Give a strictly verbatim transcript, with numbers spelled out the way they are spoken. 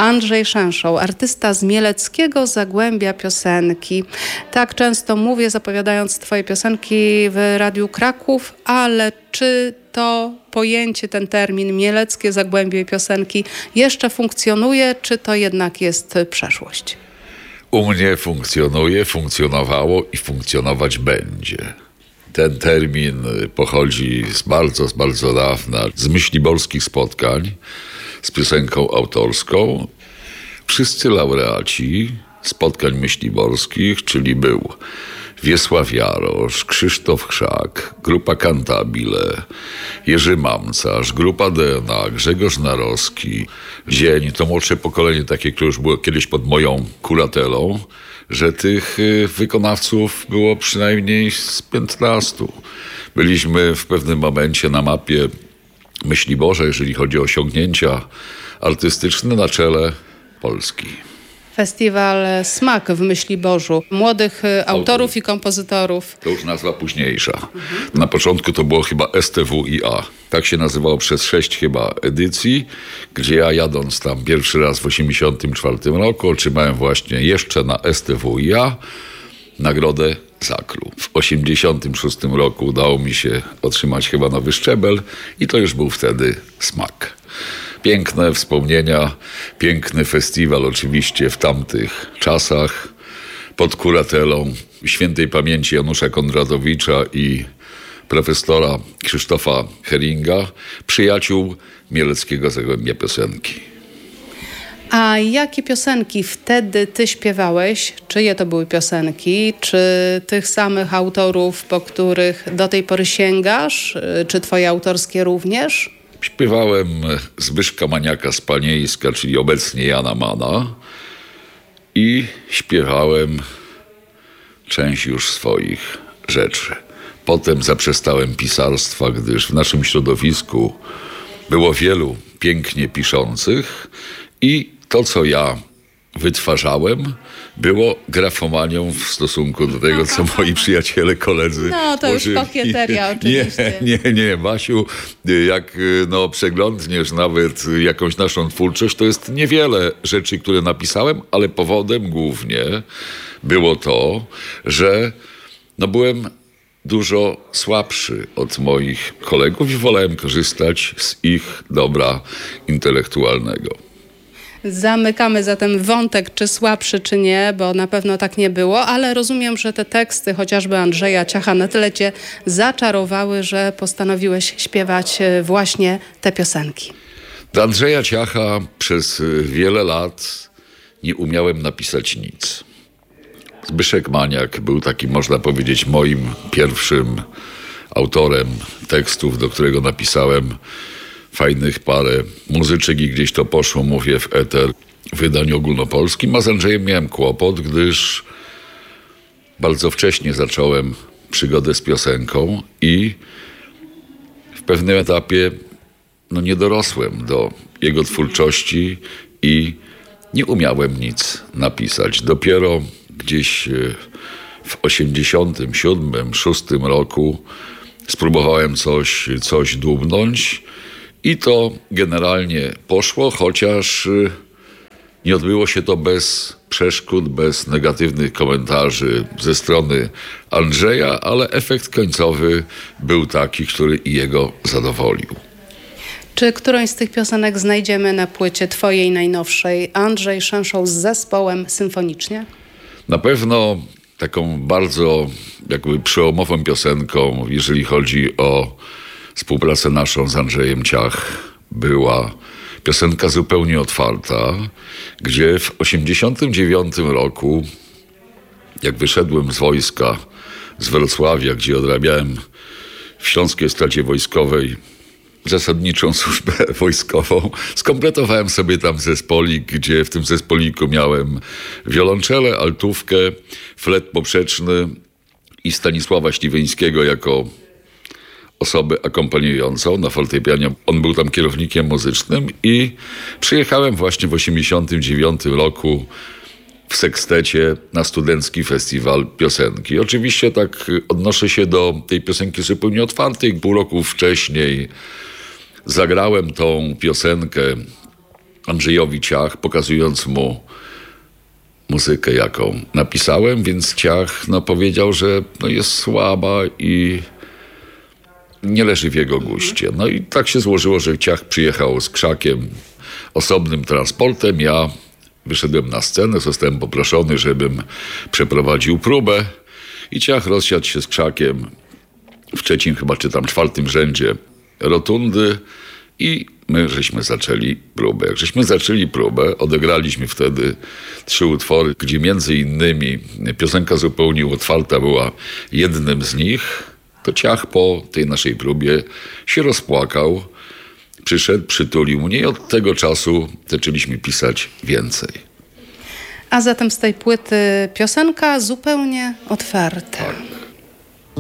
Andrzej Szenszoł, artysta z mieleckiego Zagłębia Piosenki. Tak często mówię, zapowiadając twoje piosenki w Radiu Kraków, ale czy to pojęcie, ten termin mieleckie Zagłębie Piosenki jeszcze funkcjonuje, czy to jednak jest przeszłość? U mnie funkcjonuje, funkcjonowało i funkcjonować będzie. Ten termin pochodzi z bardzo, z bardzo dawna, z myśliborskich spotkań, z piosenką autorską. Wszyscy laureaci spotkań myśliborskich, czyli był Wiesław Jarosz, Krzysztof Krzak, grupa Cantabile, Jerzy Mamcarz, grupa D N A, Grzegorz Narowski, Dzień, to młodsze pokolenie takie, które już było kiedyś pod moją kuratelą, że tych wykonawców było przynajmniej z piętnastu. Byliśmy w pewnym momencie na mapie Myśliborza, jeżeli chodzi o osiągnięcia artystyczne, na czele Polski. Festiwal Smak w Myśliborzu. Młodych autorów, autorów i kompozytorów. To już nazwa późniejsza. Mhm. Na początku to było chyba S T W I A. Tak się nazywało przez sześć chyba edycji, gdzie ja jadąc tam pierwszy raz w osiemdziesiątym czwartym roku otrzymałem właśnie jeszcze na S T W I A nagrodę Zakru. W osiemdziesiątym szóstym roku udało mi się otrzymać chyba nowy szczebel i to już był wtedy Smak. Piękne wspomnienia, piękny festiwal oczywiście w tamtych czasach pod kuratelą świętej pamięci Janusza Kondratowicza i profesora Krzysztofa Heringa, przyjaciół mieleckiego Zagłębia Piosenki. A jakie piosenki wtedy ty śpiewałeś? Czyje to były piosenki? Czy tych samych autorów, po których do tej pory sięgasz? Czy twoje autorskie również? Śpiewałem Zbyszka Maniaka z Panieńska, czyli obecnie Jana Mana, i śpiewałem część już swoich rzeczy. Potem zaprzestałem pisarstwa, gdyż w naszym środowisku było wielu pięknie piszących i to, co ja wytwarzałem, było grafomanią w stosunku do tego, co moi przyjaciele, koledzy No, to włożyli. już kokieteria oczywiście. Nie, nie, nie, Basiu, jak no, przeglądniesz nawet jakąś naszą twórczość, to jest niewiele rzeczy, które napisałem, ale powodem głównie było to, że no, byłem dużo słabszy od moich kolegów i wolałem korzystać z ich dobra intelektualnego. Zamykamy zatem wątek, czy słabszy, czy nie, bo na pewno tak nie było, ale rozumiem, że te teksty chociażby Andrzeja Ciacha na tyle cię zaczarowały, że postanowiłeś śpiewać właśnie te piosenki. Do Andrzeja Ciacha przez wiele lat nie umiałem napisać nic. Zbyszek Maniak był takim, można powiedzieć, moim pierwszym autorem tekstów, do którego napisałem fajnych parę muzyczek i gdzieś to poszło, mówię, w eter w wydaniu ogólnopolskim, a z Andrzejem miałem kłopot, gdyż bardzo wcześnie zacząłem przygodę z piosenką i w pewnym etapie no, nie dorosłem do jego twórczości i nie umiałem nic napisać. Dopiero gdzieś w osiemdziesiątym siódmym, szóstym roku spróbowałem coś, coś dłubnąć i to generalnie poszło, chociaż nie odbyło się to bez przeszkód, bez negatywnych komentarzy ze strony Andrzeja, ale efekt końcowy był taki, który i jego zadowolił. Czy którąś z tych piosenek znajdziemy na płycie twojej najnowszej, Andrzej Szenszoł z zespołem symfonicznie? Na pewno taką bardzo jakby przełomową piosenką, jeżeli chodzi o współpracę naszą z Andrzejem Ciach, była piosenka Zupełnie otwarta, gdzie w osiemdziesiątym dziewiątym roku, jak wyszedłem z wojska z Wrocławia, gdzie odrabiałem w Śląskiej Stradzie Wojskowej zasadniczą służbę wojskową, skompletowałem sobie tam zespolik, gdzie w tym zespoliku miałem wiolonczelę, altówkę, flet poprzeczny i Stanisława Śliweńskiego jako osobę akompaniującą na fortepianie. On był tam kierownikiem muzycznym i przyjechałem właśnie w osiemdziesiątym dziewiątym roku w sekstecie na studencki festiwal piosenki. Oczywiście tak odnoszę się do tej piosenki zupełnie otwartej. Pół roku wcześniej zagrałem tą piosenkę Andrzejowi Ciach, pokazując mu muzykę, jaką napisałem, więc Ciach no, powiedział, że no, jest słaba i nie leży w jego guście. No i tak się złożyło, że Ciach przyjechał z Krzakiem osobnym transportem. Ja wyszedłem na scenę, zostałem poproszony, żebym przeprowadził próbę i Ciach rozsiadł się z Krzakiem w trzecim, chyba czy tam czwartym rzędzie rotundy i my żeśmy zaczęli próbę. Jak żeśmy zaczęli próbę, odegraliśmy wtedy trzy utwory, gdzie między innymi piosenka Zupełnie otwarta była jednym z nich. To Ciach po tej naszej próbie się rozpłakał, przyszedł, przytulił mnie i od tego czasu zaczęliśmy pisać więcej. A zatem z tej płyty piosenka Zupełnie otwarta. Tak.